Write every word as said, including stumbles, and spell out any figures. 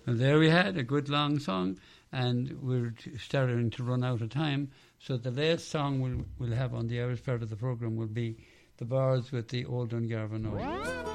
And there we had a good long song, and we're t- starting to run out of time. So the last song we'll, we'll have on the Irish part of the programme will be The Bars with the Old Dungarvan Oil.